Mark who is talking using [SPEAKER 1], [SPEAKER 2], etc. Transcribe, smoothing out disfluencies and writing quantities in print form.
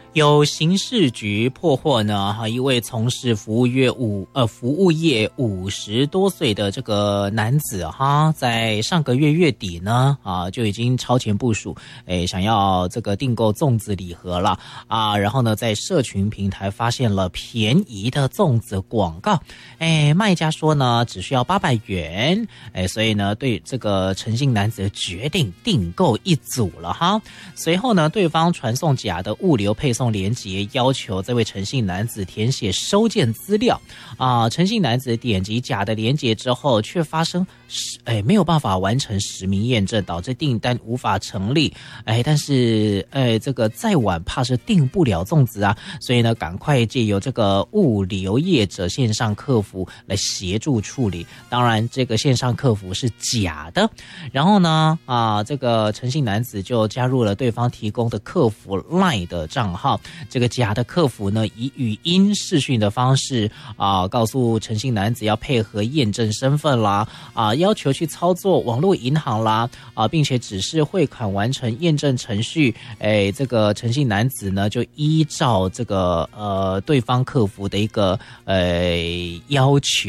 [SPEAKER 1] 有刑事局破获呢，一位从事服务业50多岁的这个男子在上个月月底呢就已经超前部署，想要这个订购粽子礼盒了然后呢在社群平台发现了便宜的粽子广告，卖家说呢只需要800元，所以呢对这个陈姓男子决定订购一组了哈。随后呢对方传送假的物流配送连结，要求这位陈姓男子填写收件资料陈姓男子点击假的连结之后，却发生没有办法完成实名验证，导致订单无法成立。但是这个再晚怕是订不了粽子所以呢赶快借由这个物流业者线上客服来协助处理。当然这个线上客服是假的，然后呢这个陈姓男子就加入了对方提供的客服 LINE 的账号。这个假的客服呢以语音视讯的方式告诉陈姓男子要配合验证身份啦要求去操作网络银行啦并且指示汇款完成验证程序。这个陈姓男子呢就依照这个对方客服的一个要求